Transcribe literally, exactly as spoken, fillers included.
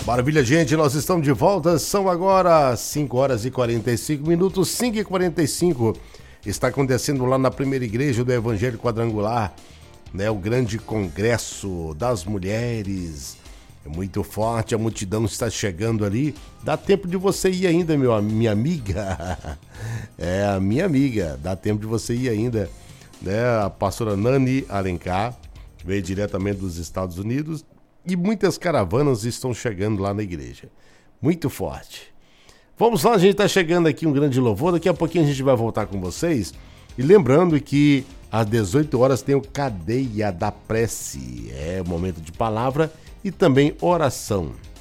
Maravilha, gente, nós estamos de volta, são agora cinco horas e quarenta e cinco minutos, cinco e quarenta e cinco, está acontecendo lá na primeira igreja do Evangelho Quadrangular, né, o grande congresso das mulheres, é muito forte, a multidão está chegando ali, dá tempo de você ir ainda, meu, minha amiga, é, a minha amiga, dá tempo de você ir ainda, né, a pastora Nani Alencar, veio diretamente dos Estados Unidos, e muitas caravanas estão chegando lá na igreja. Muito forte. Vamos lá, a gente está chegando aqui um grande louvor. Daqui a pouquinho a gente vai voltar com vocês. E lembrando que às dezoito horas tem o Cadeia da Prece. É o momento de palavra e também oração.